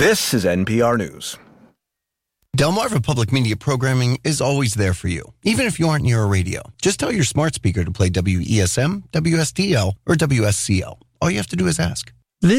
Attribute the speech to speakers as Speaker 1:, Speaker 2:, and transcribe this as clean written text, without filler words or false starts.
Speaker 1: This is NPR News.
Speaker 2: Delmarva Public Media programming is always there for you, even if you aren't near a radio. Just tell your smart speaker to play WESM, WSDL, or WSCL. All you have to do is ask.